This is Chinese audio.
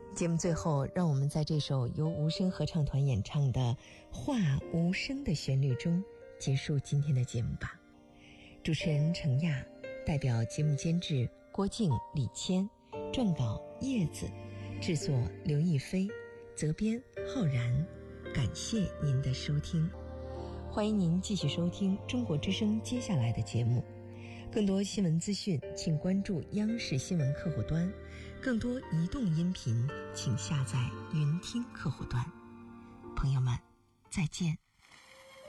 节目最后，让我们在这首由无声合唱团演唱的《画无声》的旋律中结束今天的节目吧。主持人程亚，代表节目监制郭静、李谦，撰稿叶子，制作刘亦菲，责编浩然。感谢您的收听，欢迎您继续收听中国之声接下来的节目。更多新闻资讯请关注央视新闻客户端，更多移动音频请下载云听客户端。朋友们，再见。